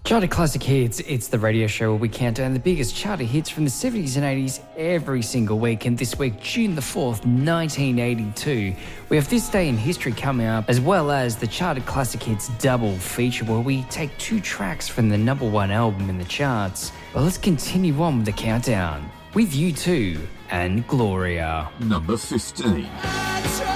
Charter Classic Hits, it's the radio show where we count down the biggest charter hits from the 70s and 80s every single week. And this week, June the 4th, 1982, we have This Day in History coming up, as well as the Charter Classic Hits double feature where we take two tracks from the #1 album in the charts. But let's continue on with the countdown with U2 and Gloria. Number 15.